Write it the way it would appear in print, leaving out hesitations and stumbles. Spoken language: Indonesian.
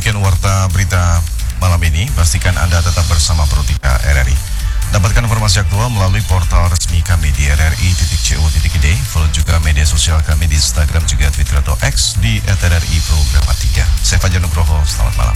demikian warta berita malam ini. Pastikan Anda tetap bersama Pro 3 RRI. Dapatkan informasi aktual melalui portal resmi kami di rri.co.id. Follow juga media sosial kami di Instagram juga Twitter atau X di @RRI Programa 3. Saya Fajar Nugroho, selamat malam.